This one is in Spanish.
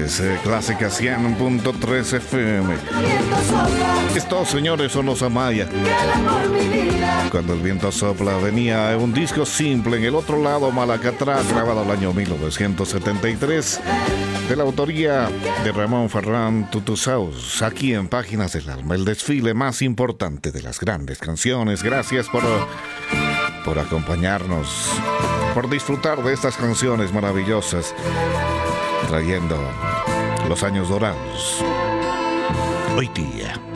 es Clásica 100.3 FM. Estos señores son los Amaya. Cuando el viento sopla venía un disco simple. En el otro lado, Malacatrás, grabado el año 1973, de la autoría de Ramón Ferran Tutusaus. Aquí en Páginas del Alma, el desfile más importante de las grandes canciones. Gracias por acompañarnos, por disfrutar de estas canciones maravillosas, trayendo los años dorados hoy día.